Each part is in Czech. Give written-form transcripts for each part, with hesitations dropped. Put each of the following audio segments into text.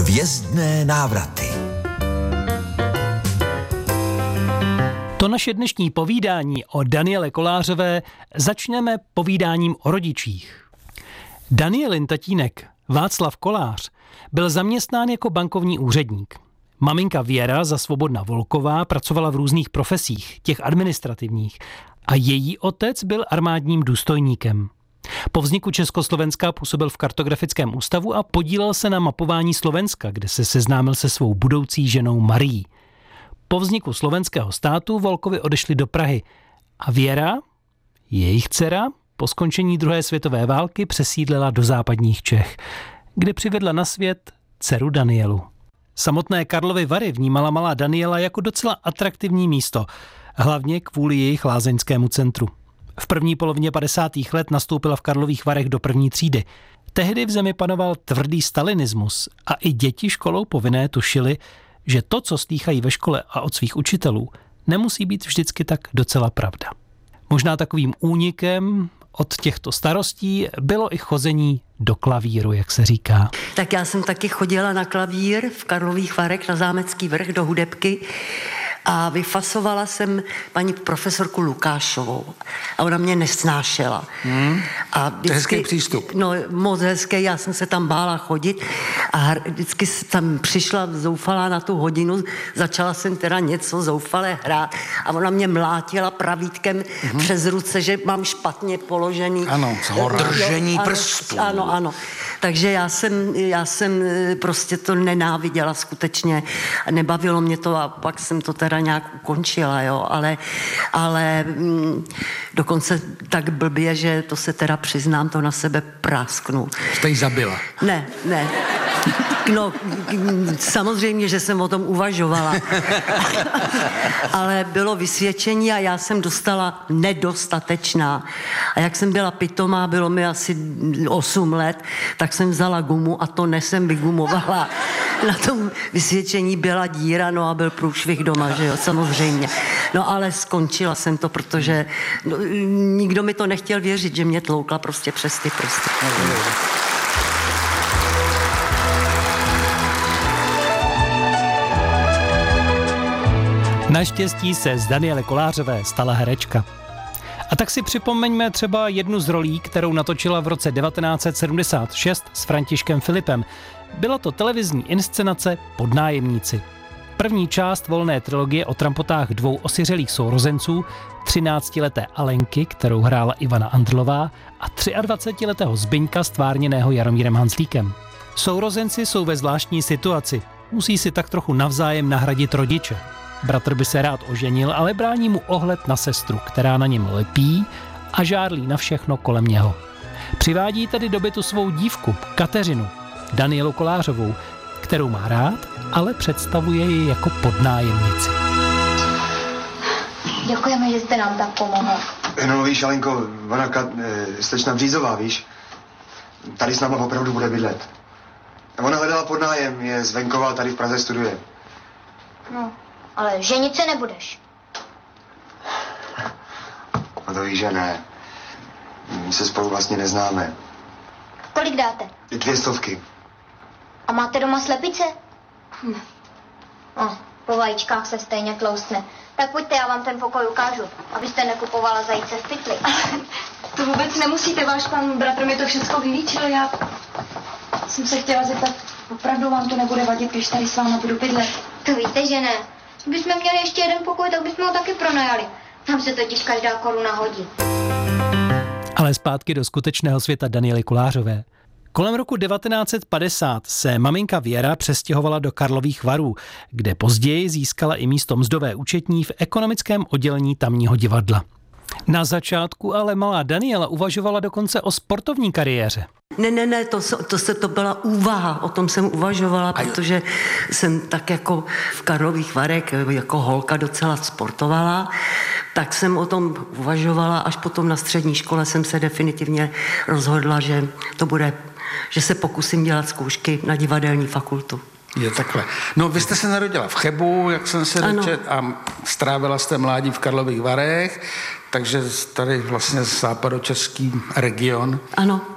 Hvězdné návraty. To naše dnešní povídání o Daniele Kolářové začneme povídáním o rodičích. Danielin tatínek Václav Kolář byl zaměstnán jako bankovní úředník. Maminka Věra za Svobodna Volková pracovala v různých profesích, těch administrativních, a její otec byl armádním důstojníkem. Po vzniku Československa působil v kartografickém ústavu a podílel se na mapování Slovenska, kde se seznámil se svou budoucí ženou Marií. Po vzniku slovenského státu Volkovi odešli do Prahy a Věra, jejich dcera, po skončení druhé světové války přesídlila do západních Čech, kde přivedla na svět dceru Danielu. Samotné Karlovy Vary vnímala malá Daniela jako docela atraktivní místo, hlavně kvůli jejich lázeňskému centru. V první polovině 50. let nastoupila v Karlových Varech do první třídy. Tehdy v zemi panoval tvrdý stalinismus a i děti školou povinné tušily, že to, co slýchají ve škole a od svých učitelů, nemusí být vždycky tak docela pravda. Možná takovým únikem od těchto starostí bylo i chození do klavíru, jak se říká. Tak já jsem taky chodila na klavír v Karlových Varech na Zámecký vrch do hudebky a vyfasovala jsem paní profesorku Lukášovou a ona mě nesnášela. A vždycky, hezký přístup. No, moc hezký, já jsem se tam bála chodit a vždycky tam přišla zoufalá na tu hodinu, začala jsem teda něco zoufale hrát a ona mě mlátila pravítkem přes ruce, že mám špatně položený. Ano, držení prstů. Ano. Takže já jsem prostě to nenáviděla skutečně. Nebavilo mě to a pak jsem to teda nějak ukončila, jo. Ale dokonce tak blbě, že to se teda přiznám, to na sebe prásknu. Jste jí zabila? Ne. No, samozřejmě, že jsem o tom uvažovala. Ale bylo vysvědčení a já jsem dostala nedostatečná. A jak jsem byla pitomá, bylo mi asi 8 let, tak jsem vzala gumu a to nesem vygumovala. Na tom vysvědčení byla díra, no a byl průšvih doma, že jo, samozřejmě. No ale skončila jsem to, protože nikdo mi to nechtěl věřit, že mě tloukla prostě přes ty prsty. Naštěstí se z Daniele Kolářové stala herečka. A tak si připomeňme třeba jednu z rolí, kterou natočila v roce 1976 s Františkem Filipem. Byla to televizní inscenace Podnájemníci. První část volné trilogie o trampotách 2 osiřelých sourozenců, 13leté Alenky, kterou hrála Ivana Andrlová, a 23letého Zbyňka, stvárněného Jaromírem Hanzlíkem. Sourozenci jsou ve zvláštní situaci. Musí si tak trochu navzájem nahradit rodiče. Bratr by se rád oženil, ale brání mu ohled na sestru, která na něm lepí a žárlí na všechno kolem něho. Přivádí tedy do bytu svou dívku, Kateřinu, Danielu Kolářovou, kterou má rád, ale představuje ji jako podnájemnici. Děkujeme, že jste nám tak pomohl. No víš, Alenko, ona slečna Břízová, víš, tady s náma opravdu bude bydlet. Ona hledala podnájem, je z venkova, tady v Praze studuje. No, ale ženit se nebudeš. No to víš, že ne. My se spolu vlastně neznáme. Kolik dáte? 200. A máte doma slepice? No, po vajíčkách se stejně tloustne. Tak pojďte, já vám ten pokoj ukážu, abyste nekupovala zajíce v pytli. To vůbec nemusíte, váš pan bratr mi to všechno vylíčil. Já jsem se chtěla zeptat, opravdu vám to nebude vadit, když tady s váma budu bydlet? To víte, že ne. Kdybychom měli ještě jeden pokoj, tak bychom ho taky pronajali. Tam se totiž každá koruna hodí. Ale zpátky do skutečného světa Daniely Kolářové. Kolem roku 1950 se maminka Věra přestěhovala do Karlových Varů, kde později získala i místo mzdové účetní v ekonomickém oddělení tamního divadla. Na začátku ale malá Daniela uvažovala dokonce o sportovní kariéře. Ne, to byla úvaha, o tom jsem uvažovala, protože jsem tak jako v Karlových Varech jako holka docela sportovala, tak jsem o tom uvažovala, až potom na střední škole jsem se definitivně rozhodla, že to bude, že se pokusím dělat zkoušky na divadelní fakultu. Je takhle. No, vy jste se narodila v Chebu, jak jsem se dočetl, a strávila jste mládí v Karlových Varech, takže tady vlastně západočeský region. Ano.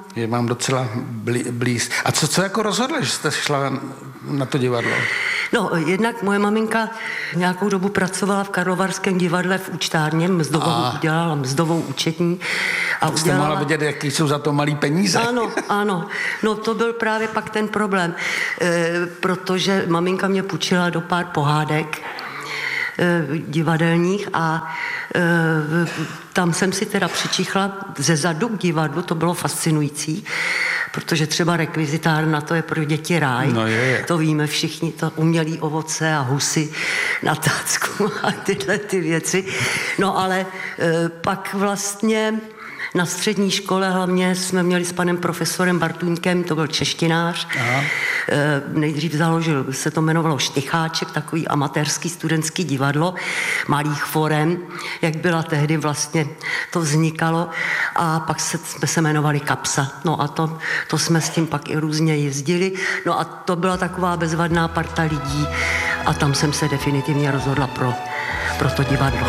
Je mám docela blíz. A co jako rozhodla, že jste šla na to divadlo? No, jednak moje maminka nějakou dobu pracovala v Karlovarském divadle v účtárně, dělala mzdovou účetní. A jste mohla vidět, jaký jsou za to malý peníze. Ano. No to byl právě pak ten problém, protože maminka mě půjčila do pár pohádek divadelních a tam jsem si teda přičichla ze zadu k divadlu, to bylo fascinující, protože třeba rekvizitárna, to je pro děti ráj, no je. To víme všichni, to umělý ovoce a husy na tácku a tyhle ty věci. No ale pak vlastně na střední škole hlavně jsme měli s panem profesorem Bartůňkem, to byl češtinář. Nejdřív založil, se to jmenovalo Štycháček, takový amatérský studentský divadlo malých forem, jak byla tehdy vlastně to vznikalo. A pak jsme se jmenovali Kapsa. No a to jsme s tím pak i různě jezdili. No a to byla taková bezvadná parta lidí a tam jsem se definitivně rozhodla pro to divadlo.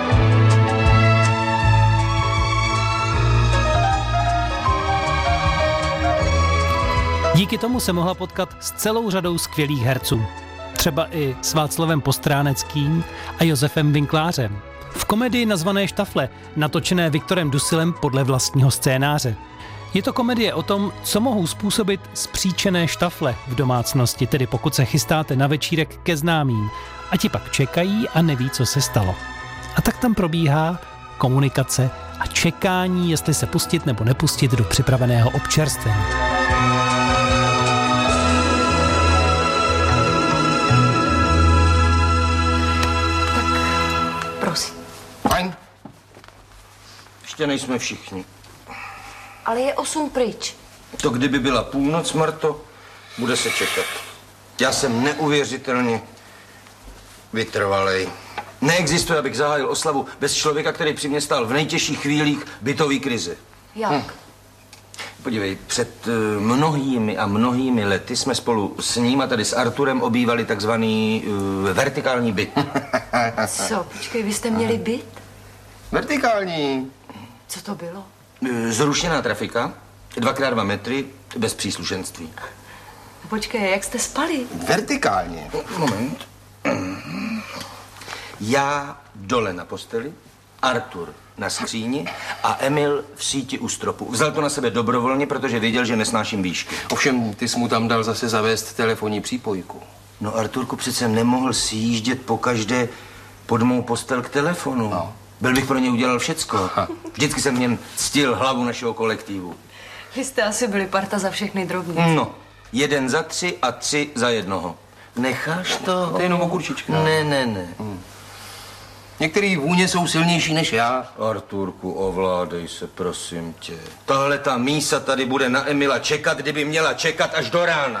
Díky tomu se mohla potkat s celou řadou skvělých herců. Třeba i s Václavem Postráneckým a Josefem Winklářem. V komedii nazvané Štafle, natočené Viktorem Dusilem podle vlastního scénáře. Je to komedie o tom, co mohou způsobit spříčené štafle v domácnosti, tedy pokud se chystáte na večírek ke známým a ti pak čekají a neví, co se stalo. A tak tam probíhá komunikace a čekání, jestli se pustit nebo nepustit do připraveného občerstvení. Prosím. Fajn. Ještě nejsme všichni. Ale je 8 pryč. To kdyby byla půlnoc, Marto, bude se čekat. Já jsem neuvěřitelně vytrvalej. Neexistuje, abych zahájil oslavu bez člověka, který při mě stál v nejtěžších chvílích bytové krize. Jak? Podívej, před mnohými a mnohými lety jsme spolu s ním a tady s Arturem obývali takzvaný vertikální byt. Co? Počkej, vy jste měli byt? Vertikální. Co to bylo? Zrušená trafika, 2x2 metry, bez příslušenství. Počkej, jak jste spali? Vertikálně. Moment. Já dole na posteli, Artur na skříni a Emil v síti u stropu. Vzal to na sebe dobrovolně, protože věděl, že nesnáším výšky. Ovšem, ty jsi mu tam dal zase zavést telefonní přípojku. No, Arturku přece nemohl sjíždět pokaždé pod mou postel k telefonu. No. Byl bych pro ně udělal všecko. Vždycky jsem v něm ctil hlavu našeho kolektivu. Vy jste asi byli parta za všechny drobné. No, 1 za 3 a 3 za 1. Necháš to? To je jenom okurčička. Ne. Některý vůně jsou silnější než já. Arturku, ovládej se, prosím tě. Tahle ta mísa tady bude na Emila čekat, kdyby měla čekat až do rána.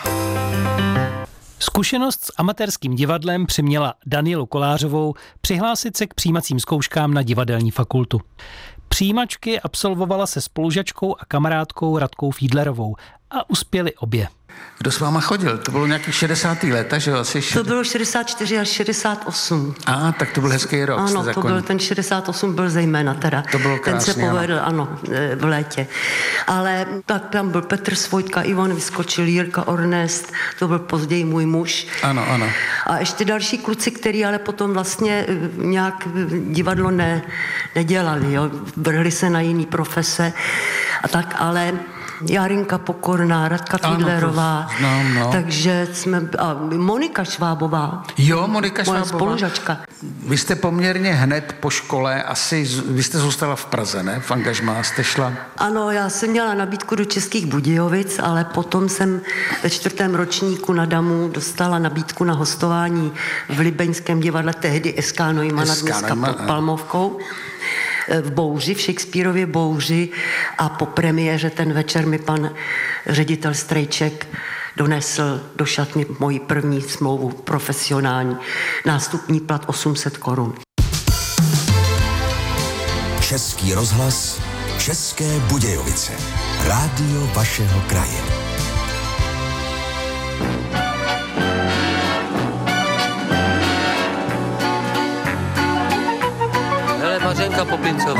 Zkušenost s amatérským divadlem přiměla Danielu Kolářovou přihlásit se k přijímacím zkouškám na divadelní fakultu. Přijímačky absolvovala se spolužačkou a kamarádkou Radkou Fiedlerovou a uspěli obě. Kdo s váma chodil? To bylo nějakých 60. let, že jo? To bylo 64 až 68. Tak to byl hezký rok. Ano, to byl ten 68 byl zejména teda. To bylo krásný, ten se povedl, ano, v létě. Ale tak tam byl Petr Svojtka, Ivan Vyskočil, Jirka Ornest, to byl později můj muž. Ano. A ještě další kluci, který ale potom vlastně nějak divadlo nedělali, jo? Vrhli se na jiný profese a tak, ale Járinka Pokorná, Radka Fiedlerová, takže jsme, a Monika Švábová. Jo, Monika Švábová. Moje spolužačka. Vy jste poměrně hned po škole, vy jste zůstala v Praze, ne? V angažmá jste šla? Ano, já jsem měla nabídku do Českých Budějovic, ale potom jsem ve 4. ročníku na Damu dostala nabídku na hostování v Libeňském divadle, tehdy SK Neumana, dneska pod Palmovkou. V Bouři, v Shakespearově Bouři a po premiéře ten večer mi pan ředitel Strejček donesl do šatny moji první smlouvu profesionální. Nástupní plat 800 korun. Český rozhlas, České Budějovice. Rádio vašeho kraje. Hele, Mařenka Popincová.